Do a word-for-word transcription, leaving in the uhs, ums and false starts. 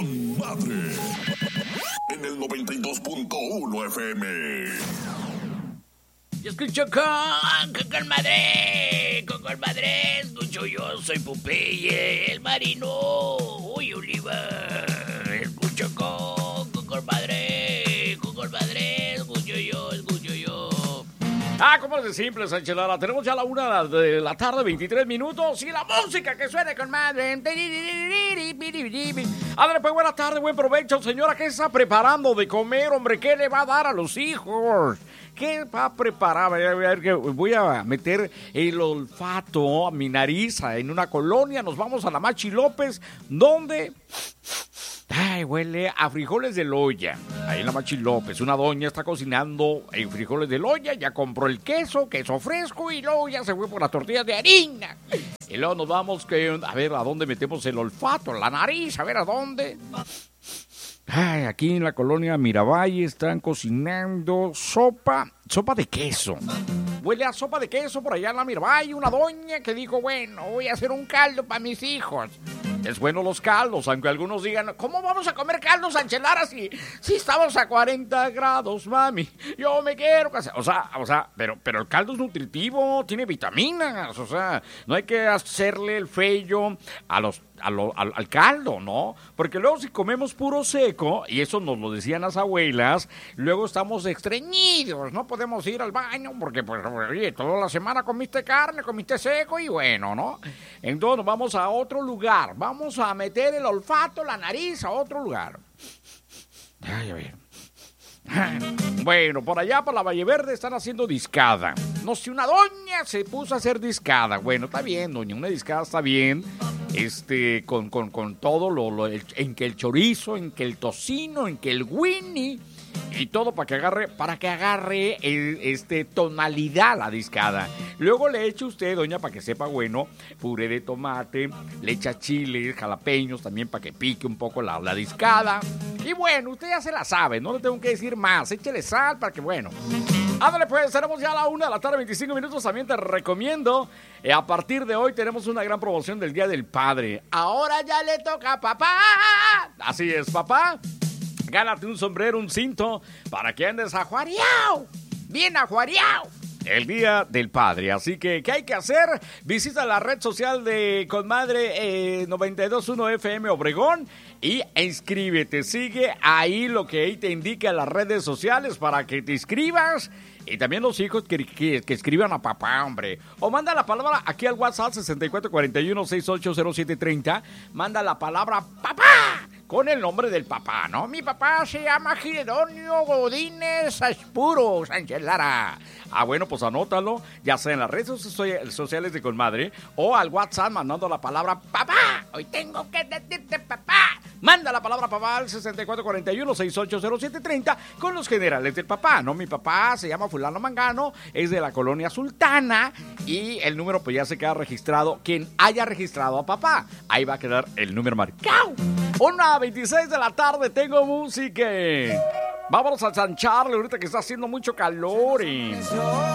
Con Madre en el noventa y dos punto uno F M. Yo escucho con, con, con madre, con, con madre, escucho yo, soy Popeye, el marino, uy, Oliva, escucho con, con, con madre, con, con madre, escucho yo, escucho yo. Ah, ¿cómo es de simple, Sánchez Lara? Tenemos ya la una de la tarde, veintitrés minutos, y la música que suene con madre. Ándale, pues, buena tarde, buen provecho, señora. ¿Qué está preparando de comer, hombre? ¿Qué le va a dar a los hijos? ¿Qué va a preparar? Voy a meter el olfato a mi nariz en una colonia. Nos vamos a la Machi López, donde... Ay, huele a frijoles de loya. Ahí en la Machi López, una doña está cocinando en frijoles de loya. Ya compró el queso, queso fresco, y luego ya se fue por las tortillas de harina. Y luego nos vamos que, a ver a dónde metemos el olfato, la nariz, a ver a dónde... Ay, aquí en la colonia Miravalle están cocinando sopa, sopa de queso. Huele a sopa de queso por allá en la Miravalle, una doña que dijo, bueno, voy a hacer un caldo para mis hijos. Es bueno los caldos, aunque algunos digan, ¿cómo vamos a comer caldos, Sánchez Lara, si, si estamos a cuarenta grados, mami? Yo me quiero casar. O sea, o sea, pero, pero el caldo es nutritivo, tiene vitaminas, o sea, no hay que hacerle el feyo a los, a lo, al, al caldo, ¿no? Porque luego si comemos puro seco, y eso nos lo decían las abuelas, luego estamos estreñidos, no podemos ir al baño porque, pues, oye, toda la semana comiste carne, comiste seco y bueno, ¿no? Entonces nos vamos a otro lugar, vamos a meter el olfato, la nariz a otro lugar. Ay, a ver. Bueno, por allá, por la Valle Verde, están haciendo discada. No sé, una doña se puso a hacer discada. Bueno, está bien, doña, una discada está bien. Este, con, con, con todo lo, lo el, en que el chorizo, en que el tocino, en que el Winnie y todo para que agarre, para que agarre el, este, tonalidad la discada. Luego le echa usted, doña, para que sepa bueno, puré de tomate, le echa chiles, jalapeños también para que pique un poco la, la discada. Y bueno, usted ya se la sabe, no le tengo que decir más, échele sal para que bueno. Ándale pues, tenemos ya a la una de la tarde, veinticinco minutos, también te recomiendo, eh, a partir de hoy tenemos una gran promoción del Día del Padre. Ahora ya le toca a papá. Así es, papá. Gánate un sombrero, un cinto, para que andes ajuareado, bien ajuareado, el Día del Padre. Así que, ¿qué hay que hacer? Visita la red social de Conmadre eh, noventa y dos punto uno F M Obregón y inscríbete. Sigue ahí lo que ahí te indica las redes sociales para que te inscribas. Y también los hijos que, que, que escriban a papá, hombre. O manda la palabra aquí al WhatsApp sesenta y cuatro cuarenta y uno, sesenta y ocho cero siete treinta. Manda la palabra papá con el nombre del papá, ¿no? Mi papá se llama Gidonio Godínez Aspuro Sánchez Lara. Ah, bueno, pues anótalo, ya sea en las redes sociales de Conmadre o al WhatsApp mandando la palabra papá. Hoy tengo que decirte papá. Manda la palabra papá al sesenta y cuatro cuarenta y uno, sesenta y ocho cero siete treinta con los generales del papá, ¿no? Mi papá se llama fulano Mangano, es de la colonia Sultana y el número pues ya se queda registrado. Quien haya registrado a papá, ahí va a quedar el número marcado. Una veintiséis de la tarde, tengo música. Vámonos a San Charles ahorita que está haciendo mucho calor. Y...